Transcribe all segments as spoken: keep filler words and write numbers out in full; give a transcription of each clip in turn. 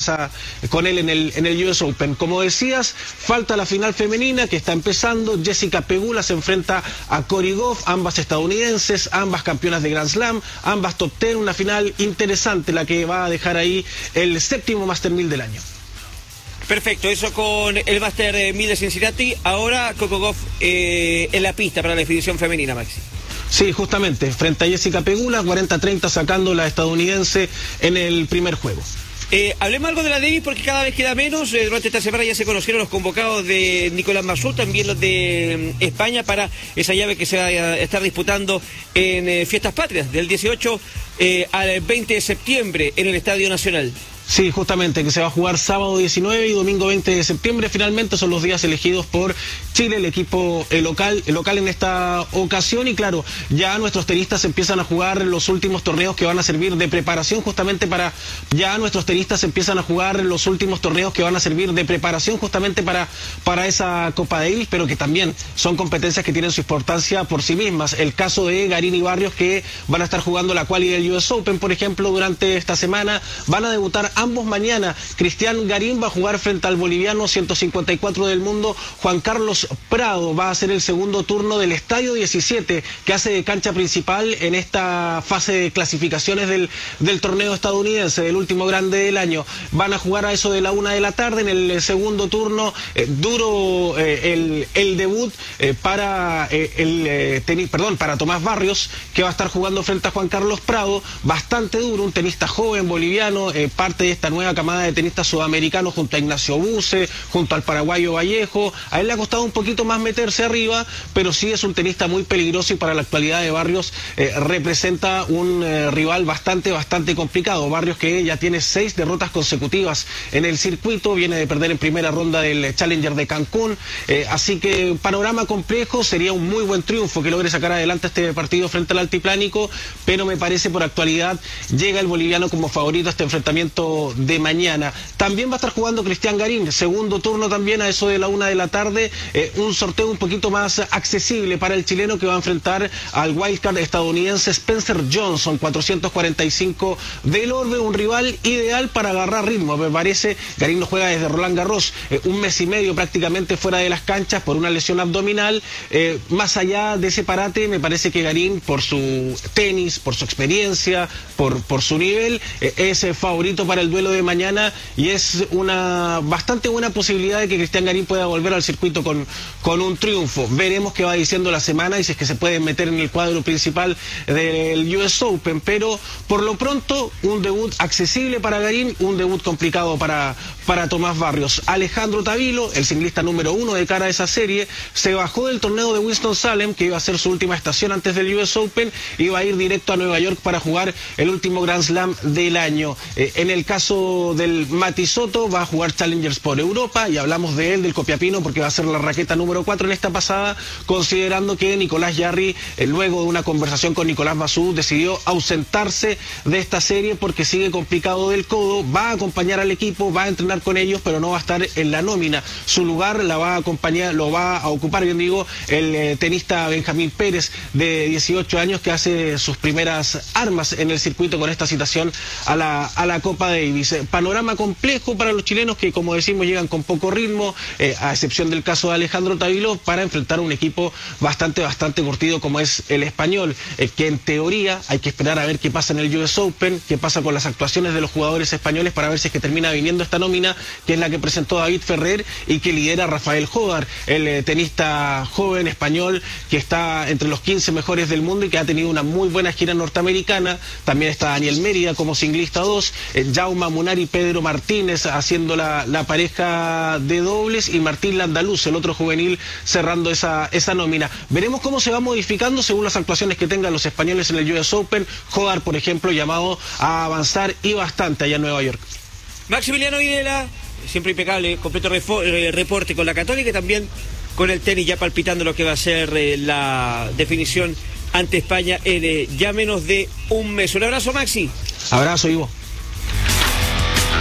pasa con él en el, en el U S Open. Como decías, falta la final femenina que está empezando. Jessica Pegula se enfrenta a Cory Gauff, ambas estadounidenses, ambas campeonas de Grand Slam, ambas top ten, una final interesante la que va a dejar ahí el séptimo Master mil del año. Perfecto, eso con el Master mil de Cincinnati. Ahora Coco Gauff eh, en la pista para la definición femenina, Maxi. Sí, justamente, frente a Jessica Pegula, cuarenta treinta sacando la estadounidense en el primer juego. Eh, hablemos algo de la Davis porque cada vez queda menos. Eh, durante esta semana ya se conocieron los convocados de Nicolás Massú, también los de mm, España para esa llave que se va a estar disputando en eh, Fiestas Patrias del dieciocho eh, al veinte de septiembre en el Estadio Nacional. Sí, justamente, que se va a jugar sábado diecinueve y domingo veinte de septiembre. Finalmente son los días elegidos por Chile, el equipo el local, el local en esta ocasión. Y claro, ya nuestros tenistas empiezan a jugar los últimos torneos que van a servir de preparación justamente para... Ya nuestros tenistas empiezan a jugar los últimos torneos que van a servir de preparación justamente para, para esa Copa Davis, pero que también son competencias que tienen su importancia por sí mismas. El caso de Garín y Barrios, que van a estar jugando la quali del U S Open, por ejemplo, durante esta semana. Van a debutar ambos mañana. Cristian Garín va a jugar frente al boliviano ciento cincuenta y cuatro del mundo, Juan Carlos Prado. Va a ser el segundo turno del Estadio diecisiete, que hace de cancha principal en esta fase de clasificaciones del, del torneo estadounidense, del último grande del año. Van a jugar a eso de la una de la tarde en el segundo turno. Eh, duro eh, el, el debut eh, para eh, el eh, tenis, perdón, para Tomás Barrios, que va a estar jugando frente a Juan Carlos Prado. Bastante duro, un tenista joven boliviano, eh, parte de esta nueva camada de tenistas sudamericanos junto a Ignacio Buse, junto al paraguayo Vallejo. A él le ha costado un poquito más meterse arriba, pero sí es un tenista muy peligroso y para la actualidad de Barrios eh, representa un eh, rival bastante, bastante complicado. Barrios que ya tiene seis derrotas consecutivas en el circuito, viene de perder en primera ronda del Challenger de Cancún, eh, así que panorama complejo. Sería un muy buen triunfo que logre sacar adelante este partido frente al altiplánico, pero me parece por actualidad llega el boliviano como favorito a este enfrentamiento de mañana. También va a estar jugando Cristian Garín, segundo turno también a eso de la una de la tarde, eh, un sorteo un poquito más accesible para el chileno, que va a enfrentar al wildcard estadounidense Spencer Johnson, cuatrocientos cuarenta y cinco del Orbe, un rival ideal para agarrar ritmo. Me parece, Garín no juega desde Roland Garros, eh, un mes y medio prácticamente fuera de las canchas por una lesión abdominal. Eh, más allá de ese parate, me parece que Garín, por su tenis, por su experiencia, por, por su nivel, eh, es favorito para el duelo de mañana y es una bastante buena posibilidad de que Cristian Garín pueda volver al circuito con, con un triunfo. Veremos qué va diciendo la semana y si es que se puede meter en el cuadro principal del U S Open, pero por lo pronto un debut accesible para Garín, un debut complicado para, para Tomás Barrios. Alejandro Tavilo, el ciclista número uno de cara a esa serie, se bajó del torneo de Winston-Salem, que iba a ser su última estación antes del U S Open, iba a ir directo a Nueva York para jugar el último Grand Slam del año. Eh, en el caso del Mati Soto, va a jugar Challengers por Europa, y hablamos de él, del Copiapino, porque va a ser la raqueta número cuatro en esta pasada, considerando que Nicolás Jarry, eh, luego de una conversación con Nicolás Massú, decidió ausentarse de esta serie porque sigue complicado del codo. Va a acompañar al equipo, va a entrenar con ellos, pero no va a estar en la nómina. Su lugar la va a acompañar, lo va a ocupar, bien digo, el eh, tenista Benjamín Pérez, de dieciocho años, que hace sus primeras armas en el circuito con esta citación a la, a la Copa Davis. Eh, panorama complejo para los chilenos que, como decimos, llegan con poco ritmo, eh, a excepción del caso de Alejandro Tavilo, para enfrentar un equipo bastante, bastante curtido como es el español, eh, que en teoría hay que esperar a ver qué pasa en el U S Open, qué pasa con las actuaciones de los jugadores españoles para ver si es que termina viniendo esta nómina, que es la que presentó David Ferrer y que lidera Rafael Jódar, el eh, tenista joven español que está entre los quince mejores del mundo y que ha tenido una muy buena gira norteamericana. También está Daniel Mérida como singlista dos, eh, Jaume Munar y Pedro Martínez haciendo la, la pareja de dobles, y Martín Landaluz, el otro juvenil, cerrando esa, esa nómina. Veremos cómo se va modificando según las actuaciones que tengan los españoles en el U S Open. Jódar, por ejemplo, llamado a avanzar y bastante allá en Nueva York. Maximiliano Videla, siempre impecable, completo eh, reporte con la Católica y también con el tenis, ya palpitando lo que va a ser eh, la definición ante España en eh, ya menos de un mes. Un abrazo, Maxi. Abrazo, Ivo.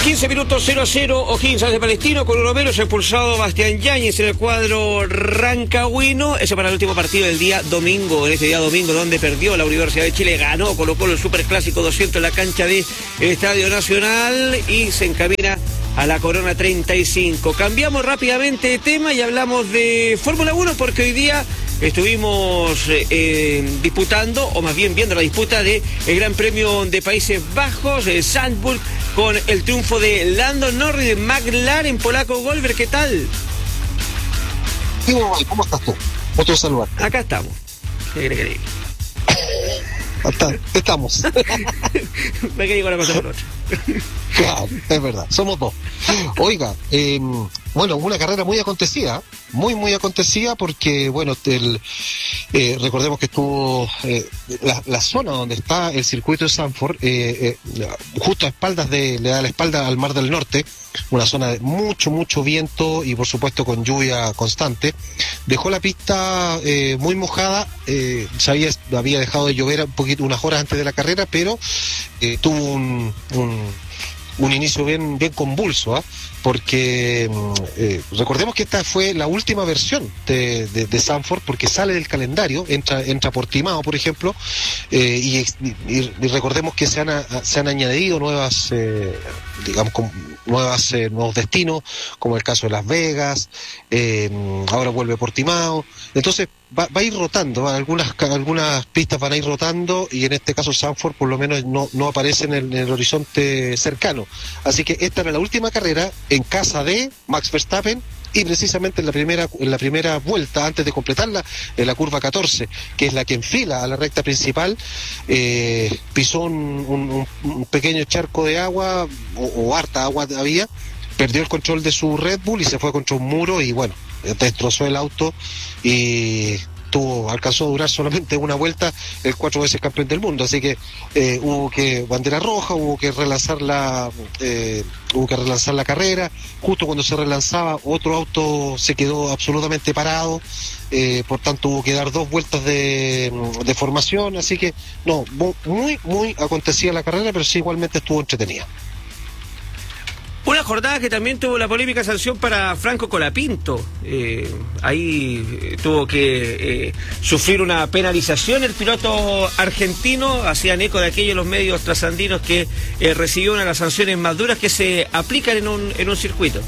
quince minutos, cero a cero, O'Higgins de Palestino con uno menos, expulsado Bastián Yáñez en el cuadro rancagüino. Ese para el último partido del día domingo, en este día domingo donde perdió la Universidad de Chile, ganó Colo Colo el Superclásico doscientos en la cancha del Estadio Nacional y se encamina a la Corona treinta y cinco. Cambiamos rápidamente de tema y hablamos de Fórmula uno porque hoy día estuvimos eh, disputando, o más bien viendo la disputa de el Gran Premio de Países Bajos, de Zandvoort, con el triunfo de Lando Norris de McLaren. Polaco Golver, ¿qué tal? ¿Cómo estás tú? Otro saludar. Acá estamos. ¿Qué crees que diga? Hasta, estamos. Me quedé con la cosa por otra. Claro, es verdad, somos dos. Oiga, eh, bueno, una carrera muy acontecida, muy, muy acontecida porque, bueno, el, eh, recordemos que estuvo eh, la, la zona donde está el circuito de Zandvoort, eh, eh, justo a espaldas de, le da la espalda al Mar del Norte, una zona de mucho, mucho viento y por supuesto con lluvia constante. Dejó la pista eh, muy mojada, eh, se había, había dejado de llover un poquito, unas horas antes de la carrera, pero eh, tuvo un, un un inicio bien bien convulso, ¿eh? porque eh, recordemos que esta fue la última versión de, de, de Zandvoort, porque sale del calendario, entra entra Portimao, por ejemplo, eh, y, y, y recordemos que se han, se han añadido nuevas, eh, digamos, con, nuevas eh, nuevos destinos, como el caso de Las Vegas, eh, ahora vuelve Portimao, entonces va, va a ir rotando, ¿va? algunas algunas pistas van a ir rotando, y en este caso Zandvoort por lo menos no, no aparece en el, en el horizonte cercano, así que esta era la última carrera en casa de Max Verstappen, y precisamente en la primera en la primera vuelta, antes de completarla, en la curva catorce, que es la que enfila a la recta principal, eh, pisó un, un, un pequeño charco de agua, o, o harta agua había, perdió el control de su Red Bull y se fue contra un muro y bueno, destrozó el auto y tuvo, alcanzó a durar solamente una vuelta el cuatro veces campeón del mundo, así que eh, hubo que bandera roja, hubo que relanzar la eh, hubo que relanzar la carrera. Justo cuando se relanzaba, otro auto se quedó absolutamente parado, eh, por tanto hubo que dar dos vueltas de, de formación, así que no, muy muy acontecida la carrera, pero sí igualmente estuvo entretenida. Una jornada que también tuvo la polémica sanción para Franco Colapinto. Eh, ahí eh, tuvo que eh, sufrir una penalización el piloto argentino. Hacían eco de aquellos los medios trasandinos que eh, recibió una de las sanciones más duras que se aplican en un, en un circuito.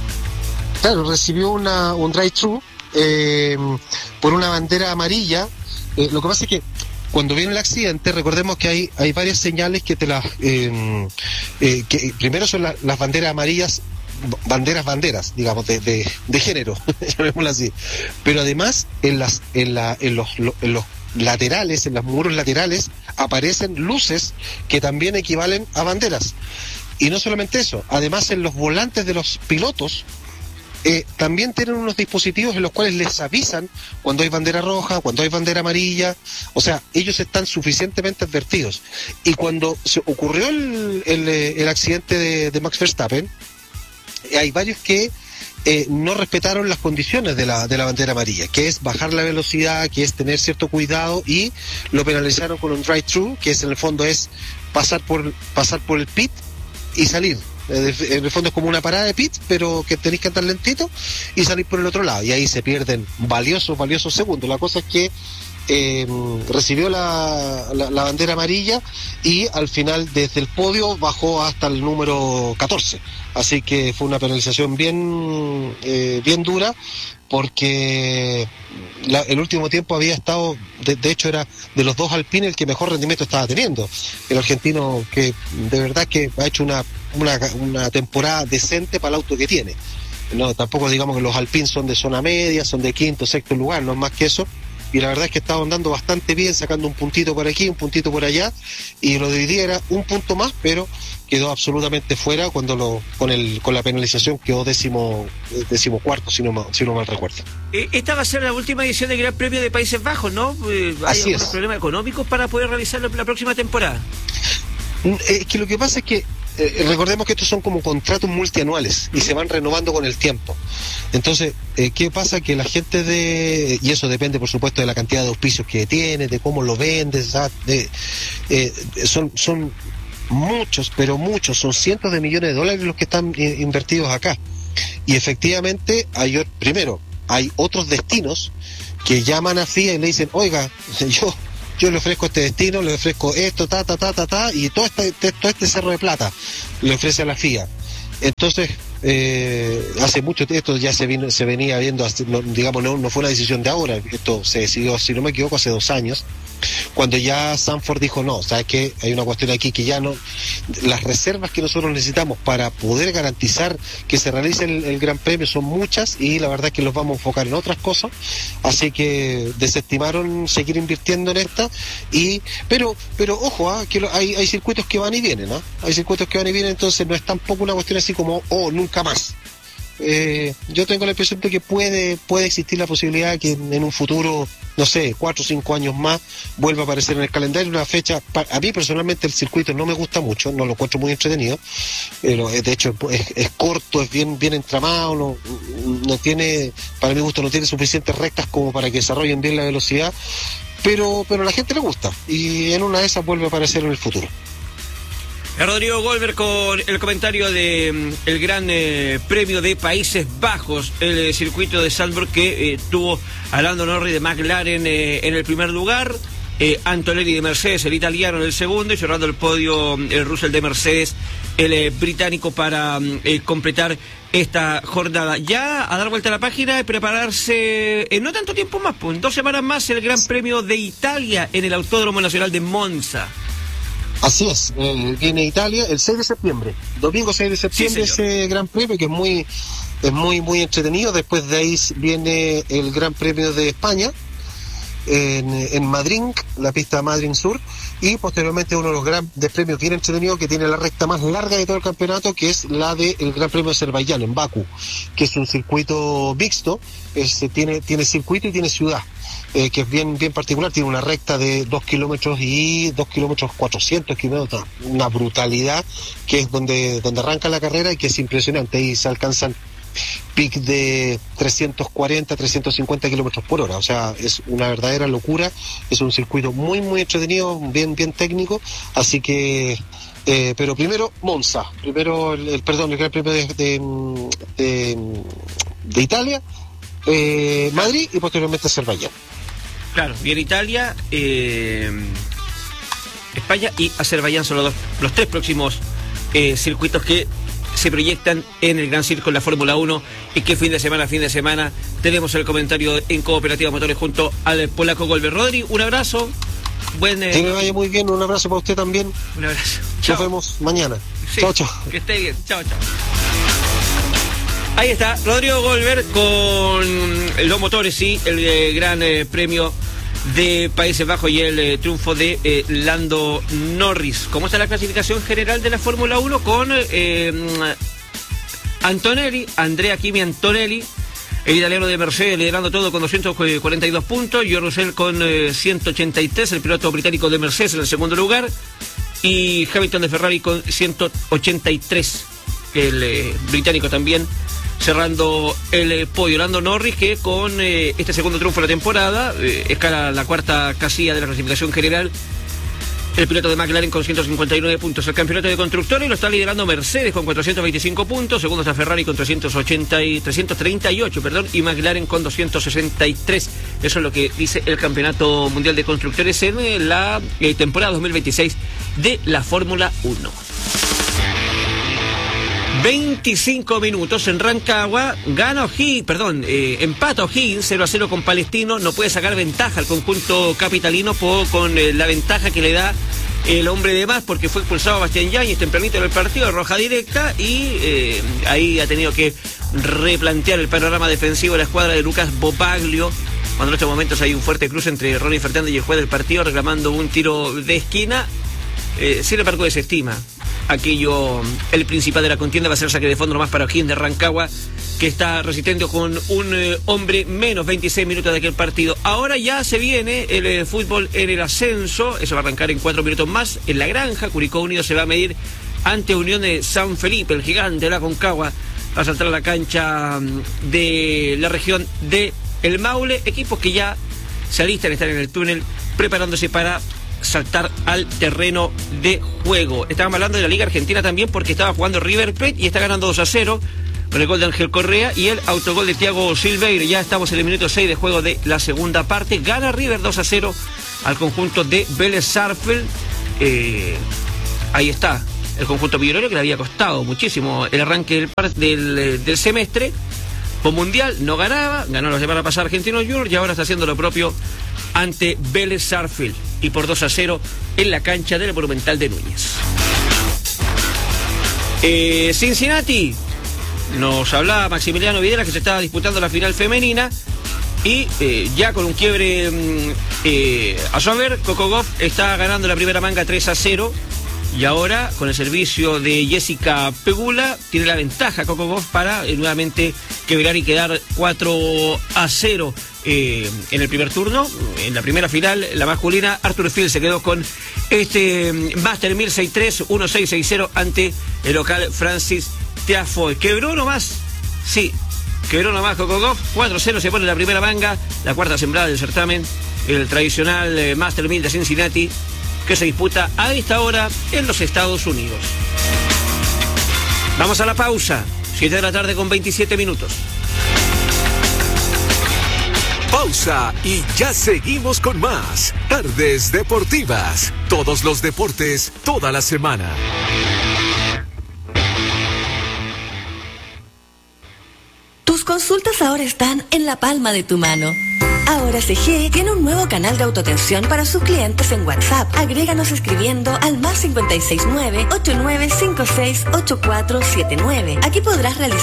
Claro, recibió una, un drive-thru eh, por una bandera amarilla. Eh, lo que pasa es que cuando viene el accidente, recordemos que hay hay varias señales que te las... Eh, eh, que primero son la, las banderas amarillas, banderas, banderas, digamos, de, de, de género, llamémoslo así. Pero además, en, las, en, la, en, los, en los laterales, en los muros laterales, aparecen luces que también equivalen a banderas. Y no solamente eso, además en los volantes de los pilotos, Eh, también tienen unos dispositivos en los cuales les avisan cuando hay bandera roja, cuando hay bandera amarilla, o sea, ellos están suficientemente advertidos. Y cuando se ocurrió el, el, el accidente de, de Max Verstappen, hay varios que eh, no respetaron las condiciones de la, de la bandera amarilla, que es bajar la velocidad, que es tener cierto cuidado, y lo penalizaron con un drive-thru, que es, en el fondo es pasar por, pasar por el pit y salir. En el fondo es como una parada de pit, pero que tenéis que andar lentito y salir por el otro lado, y ahí se pierden valiosos, valiosos segundos. La cosa es que eh, recibió la, la, la bandera amarilla y al final desde el podio bajó hasta el número catorce, así que fue una penalización bien, eh, bien dura, porque la, el último tiempo había estado, de, de hecho era de los dos Alpine el que mejor rendimiento estaba teniendo, el argentino, que de verdad que ha hecho una, una, una temporada decente para el auto que tiene. No, tampoco digamos que los Alpine son de zona media, son de quinto, sexto lugar, no es más que eso, y la verdad es que estaba andando bastante bien, sacando un puntito por aquí, un puntito por allá, y lo de hoy día era un punto más, pero quedó absolutamente fuera cuando lo con el con la penalización quedó décimo décimo cuarto, si no mal, si no mal recuerdo. Esta va a ser la última edición del Gran Premio de Países Bajos, ¿no? ¿Hay Así algunos es. problemas económicos para poder realizarlo la próxima temporada? Es que lo que pasa es que eh, recordemos que estos son como contratos multianuales y se van renovando con el tiempo. Entonces, eh, ¿qué pasa? Que la gente de... Y eso depende, por supuesto, de la cantidad de auspicios que tiene, de cómo lo vendes, ¿sabes? De, eh, son, son muchos, pero muchos, son cientos de millones de dólares los que están eh, invertidos acá. Y efectivamente, hay, primero, hay otros destinos que llaman a F I A y le dicen, oiga, yo yo le ofrezco este destino, le ofrezco esto, ta, ta, ta, ta, ta, y todo este, todo este cerro de plata le ofrece a la F I A. Entonces, eh, hace mucho tiempo, esto ya se vino, se venía viendo, no, digamos, no, no fue una decisión de ahora, esto se decidió, si no me equivoco, hace dos años, cuando ya Sanford dijo, no, ¿sabes qué? Hay una cuestión aquí que ya no, las reservas que nosotros necesitamos para poder garantizar que se realice el, el Gran Premio son muchas, y la verdad es que los vamos a enfocar en otras cosas, así que desestimaron seguir invirtiendo en esta, y pero pero ojo, ¿eh? que lo, hay, hay circuitos que van y vienen, ¿eh? hay circuitos que van y vienen, entonces no es tampoco una cuestión así como, oh, nunca más. Eh, yo tengo la impresión de que puede puede existir la posibilidad que en, en un futuro, no sé, cuatro o cinco años más, vuelva a aparecer en el calendario una fecha. A mí personalmente el circuito no me gusta mucho, no lo encuentro muy entretenido, pero de hecho es, es corto, es bien bien entramado, no, no tiene, para mi gusto no tiene suficientes rectas como para que desarrollen bien la velocidad, pero pero a la gente le gusta, y en una de esas vuelve a aparecer en el futuro. Rodrigo Goldberg con el comentario de mm, el Gran eh, Premio de Países Bajos, el eh, circuito de Zandvoort, que eh, tuvo a Lando Norris de McLaren eh, en el primer lugar, eh, Antonelli de Mercedes, el italiano, en el segundo, y cerrando el podio el Russell de Mercedes, el eh, británico, para eh, completar esta jornada. Ya a dar vuelta a la página y prepararse en no tanto tiempo más, pues en dos semanas más, el Gran Premio de Italia en el Autódromo Nacional de Monza. Así es, eh, viene Italia el seis de septiembre, domingo seis de septiembre, sí, ese Gran Premio que es muy es muy muy entretenido. Después de ahí viene el Gran Premio de España en, en Madrid, la pista Madrid Sur, y posteriormente uno de los grandes premios bien entretenidos que tiene la recta más larga de todo el campeonato, que es la del Gran Premio de Azerbaiyán en Bakú, que es un circuito mixto, es, tiene, tiene circuito y tiene ciudad. Eh, que es bien bien particular, tiene una recta de dos kilómetros y dos kilómetros cuatrocientos kilómetros, una brutalidad, que es donde donde arranca la carrera y que es impresionante. Ahí se alcanzan pic de trescientos cuarenta, trescientos cincuenta kilómetros por hora, o sea, es una verdadera locura. Es un circuito muy muy entretenido, bien bien técnico, así que eh, pero primero Monza, primero el, el perdón, el Gran Premio de, de, de, de Italia, eh, Madrid, y posteriormente Azerbaiyán. Claro, viene Italia, eh, España y Azerbaiyán son los, dos, los tres próximos eh, circuitos que se proyectan en el Gran Circo en la Fórmula uno, y que fin de semana, fin de semana tenemos el comentario en Cooperativa Motores junto al polaco Goldberg. Rodri, un abrazo. Buen, eh... Que me vaya muy bien, un abrazo para usted también. Un abrazo. Nos Chao. vemos mañana. Sí, chao, chao. Que esté bien. Chao, chao. Ahí está, Rodrigo Goldberg con los motores y el eh, Gran eh, Premio de Países Bajos y el eh, triunfo de eh, Lando Norris. ¿Cómo está la clasificación general de la Fórmula uno? Con eh, Antonelli, Andrea Kimi Antonelli, el italiano de Mercedes, liderando todo con doscientos cuarenta y dos puntos, George Russell con eh, ciento ochenta y tres, el piloto británico de Mercedes en el segundo lugar, y Hamilton de Ferrari con ciento ochenta y tres, el eh, británico también cerrando el eh, podio. Lando Norris, que con eh, este segundo triunfo de la temporada eh, escala la cuarta casilla de la clasificación general, el piloto de McLaren con ciento cincuenta y nueve puntos. El campeonato de constructores lo está liderando Mercedes con cuatrocientos veinticinco puntos, segundo está Ferrari con trescientos ochenta y, trescientos treinta y ocho, perdón, y McLaren con doscientos sesenta y tres. Eso es lo que dice el Campeonato Mundial de Constructores en eh, la eh, temporada dos mil veintiséis de la Fórmula uno. veinticinco minutos en Rancagua, gana O'Higgins, perdón, eh, empata O'Higgins cero a cero con Palestino, no puede sacar ventaja al conjunto capitalino por, con eh, la ventaja que le da el hombre de más, porque fue expulsado a Bastián Yáñez tempranito en el partido, roja directa, y eh, ahí ha tenido que replantear el panorama defensivo de la escuadra de Lucas Bopaglio, cuando en estos momentos hay un fuerte cruce entre Ronnie Fernández y el juez del partido reclamando un tiro de esquina. Eh, sin embargo, desestima aquello. El principal de la contienda va a ser saque de fondo nomás para O'Higgins de Rancagua, que está resistiendo con un eh, hombre menos, veintiséis minutos de aquel partido. Ahora ya se viene el eh, fútbol en el ascenso, eso va a arrancar en cuatro minutos más en La Granja. Curicó Unido se va a medir ante Unión de San Felipe, el gigante de la Concagua va a saltar a la cancha de la región de El Maule, equipos que ya se alistan, están en el túnel preparándose para saltar al terreno de juego. Estábamos hablando de la Liga Argentina también porque estaba jugando River Plate y está ganando dos a cero con el gol de Ángel Correa y el autogol de Thiago Silveira. Ya estamos en el minuto seis de juego de la segunda parte. Gana River dos a cero al conjunto de Vélez Sarsfield. Eh, ahí está el conjunto millonario que le había costado muchísimo el arranque del, del, del semestre. Por Mundial no ganaba, ganó la semana pasada Argentino Junior y ahora está haciendo lo propio ante Vélez Sarsfield y por dos a cero en la cancha del Monumental de Núñez. Eh, Cincinnati, nos hablaba Maximiliano Videla que se estaba disputando la final femenina y eh, ya con un quiebre eh, a su haber, Coco Gauff está ganando la primera manga tres a cero. Y ahora, con el servicio de Jessica Pegula, tiene la ventaja Coco Gauff para eh, nuevamente quebrar y quedar cuatro a cero eh, en el primer turno. En la primera final, la masculina, Arthur Field se quedó con este Master mil sesenta y tres, uno seis seis cero ante el local Francis Tiafoe. ¿Quebró nomás? Sí, quebró nomás Coco Gauff. cuatro a cero se pone la primera manga, la cuarta sembrada del certamen, el tradicional eh, Master mil de Cincinnati, que se disputa a esta hora en los Estados Unidos. Vamos a la pausa, siete de la tarde con veintisiete minutos. Pausa y ya seguimos con más Tardes Deportivas. Todos los deportes, toda la semana. Tus consultas ahora están en la palma de tu mano. Ahora C G tiene un nuevo canal de autoatención para sus clientes en WhatsApp. Agréganos escribiendo al más cinco seis nueve, ocho nueve cinco seis, ocho cuatro siete nueve. Aquí podrás realizar